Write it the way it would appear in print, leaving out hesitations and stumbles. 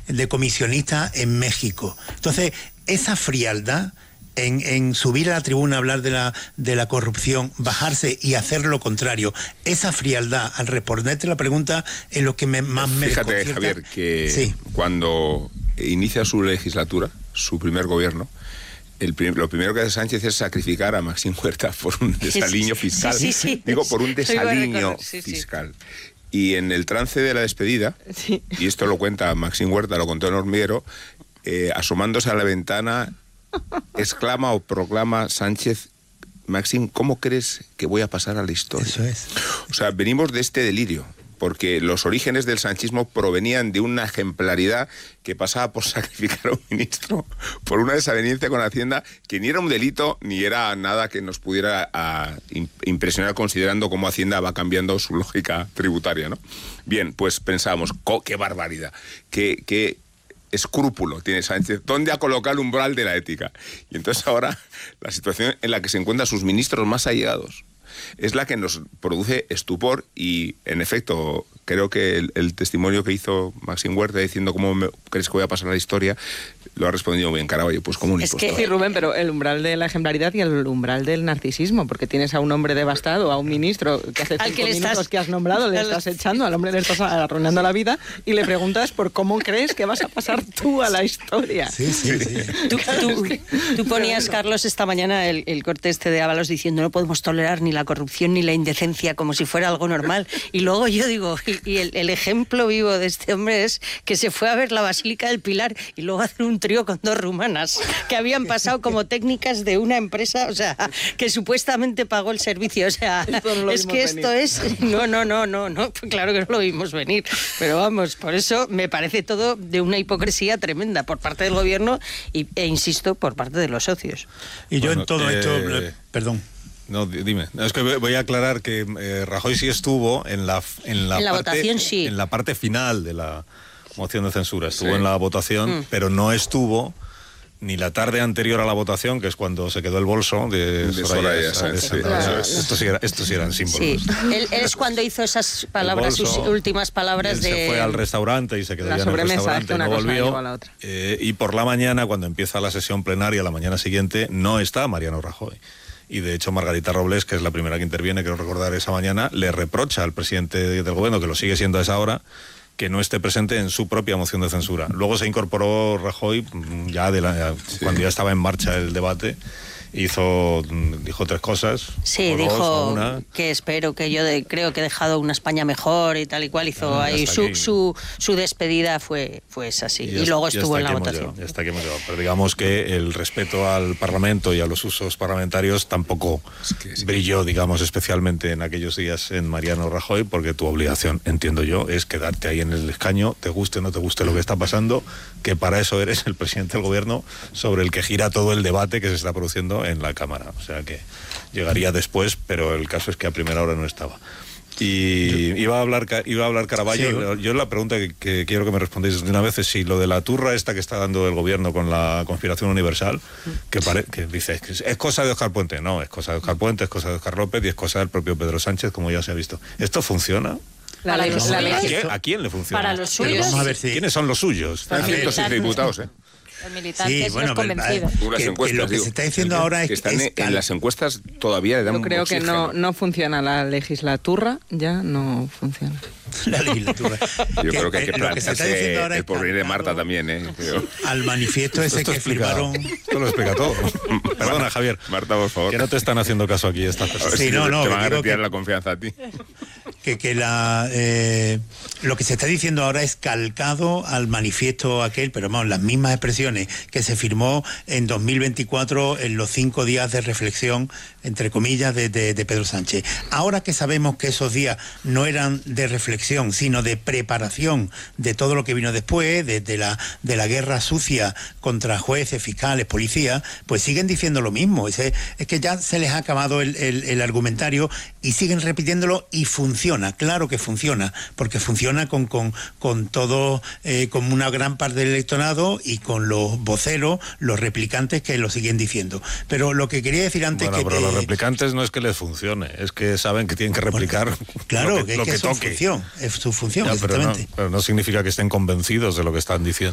de comisionista en México. Entonces, esa frialdad en subir a la tribuna a hablar de la corrupción, bajarse y hacer lo contrario, esa frialdad al responderte la pregunta es lo que más me Fíjate, desconcierta. Javier, que sí, cuando inicia su legislatura, su primer gobierno, lo primero que hace Sánchez es sacrificar a Maxim Huerta por un desaliño fiscal. Sí. Digo, por un desaliño fiscal. Y en el trance de la despedida, y esto lo cuenta Maxim Huerta, lo contó en Hormiguero, asomándose a la ventana, exclama o proclama Sánchez: Maxim, ¿cómo crees que voy a pasar a la historia? eso es. O sea, venimos de este delirio, porque los orígenes del sanchismo provenían de una ejemplaridad que pasaba por sacrificar a un ministro por una desaveniencia con Hacienda que ni era un delito ni era nada que nos pudiera impresionar, considerando cómo Hacienda va cambiando su lógica tributaria, ¿no? Bien, pues pensábamos, ¡qué barbaridad! ¡Qué escrúpulo tiene Sánchez! ¿Dónde ha colocado el umbral de la ética? Y entonces ahora la situación en la que se encuentran sus ministros más allegados es la que nos produce estupor. Y en efecto creo que el testimonio que hizo Maxim Huerta diciendo ¿cómo crees que voy a pasar a la historia? Lo ha respondido muy bien Caraballo, pues como un impostor. Es que sí, Rubén, pero el umbral de la ejemplaridad y el umbral del narcisismo, porque tienes a un hombre devastado, a un ministro que hace 5 minutos que has nombrado, le estás echando, al hombre le estás arruinando la vida y le preguntas por cómo crees que vas a pasar tú a la historia. Sí. Tú ponías, Carlos, esta mañana el corte este de Ábalos diciendo no podemos tolerar ni la corrupción ni la indecencia, como si fuera algo normal. Y luego yo digo, y el ejemplo vivo de este hombre es que se fue a ver la Basílica del Pilar y luego hacer un trío con 2 rumanas que habían pasado como técnicas de una empresa, o sea, que supuestamente pagó el servicio, o sea, es que esto es... No, claro que no lo vimos venir, pero vamos, por eso me parece todo de una hipocresía tremenda por parte del gobierno e insisto, por parte de los socios. Y yo en todo esto... Perdón. No, dime. Es que voy a aclarar que Rajoy sí estuvo en la parte, votación, sí. En la parte final de la moción de censura. Estuvo en la votación, pero no estuvo ni la tarde anterior a la votación, que es cuando se quedó el bolso de Soraya Sánchez. Estos sí eran símbolos. Sí. Él es cuando hizo esas palabras, sus últimas palabras de... Se fue al restaurante y se quedó ya en el restaurante y no volvió. Y por la mañana, cuando empieza la sesión plenaria, la mañana siguiente, no está Mariano Rajoy. Y de hecho Margarita Robles, que es la primera que interviene, creo recordar esa mañana, le reprocha al presidente del gobierno, que lo sigue siendo a esa hora, que no esté presente en su propia moción de censura. Luego se incorporó Rajoy, cuando ya estaba en marcha el debate, dijo 3 cosas. Sí, dijo que espero, que yo creo que he dejado una España mejor y tal y cual. Hizo ahí su despedida fue así. Y luego estuvo en la votación. Ya está aquí hemos llegado. Pero digamos que el respeto al Parlamento y a los usos parlamentarios tampoco brilló, digamos, especialmente en aquellos días en Mariano Rajoy, porque tu obligación, entiendo yo, es quedarte ahí en el escaño, te guste o no te guste lo que está pasando, que para eso eres el presidente del gobierno sobre el que gira todo el debate que se está produciendo en la Cámara. O sea que llegaría después, pero el caso es que a primera hora no estaba. Y iba a hablar Caraballo. Sí. Yo la pregunta que quiero que me respondáis de una vez es si lo de la turra esta que está dando el gobierno con la conspiración universal, que dice es cosa de Óscar Puente. No, es cosa de Óscar Puente, es cosa de Óscar López y es cosa del propio Pedro Sánchez, como ya se ha visto. ¿Esto funciona? ¿A quién le funciona? Para los suyos. Vamos a ver si... ¿Quiénes son los suyos? Están 106 diputados, Los militantes, los convencidos. Que lo que se está diciendo ahora es que están en las encuestas todavía le dan. Yo creo que no funciona la legislatura, ya no funciona. La legislatura. Yo creo que hay que plantearse el porvenir de Marta también, Al manifiesto ese que firmaron. Esto lo explica todo. Perdona, Javier. Marta, por favor. Que no te están haciendo caso aquí estas personas. Sí, no, te van a retirar la confianza a ti. Lo que se está diciendo ahora es calcado al manifiesto aquel, pero vamos, las mismas expresiones que se firmó en 2024 en los 5 días de reflexión, entre comillas, de Pedro Sánchez. Ahora que sabemos que esos días no eran de reflexión, sino de preparación de todo lo que vino después, de la guerra sucia contra jueces, fiscales, policías, pues siguen diciendo lo mismo. Es que ya se les ha acabado el argumentario y siguen repitiéndolo y funciona, claro que funciona, porque funciona con todo, con una gran parte del electorado y con los voceros, los replicantes que lo siguen diciendo. Pero lo que quería decir antes los replicantes no es que les funcione, es que saben que tienen que replicar claro, lo que es toque. Es su función, ya, exactamente. Pero no significa que estén convencidos de lo que están diciendo.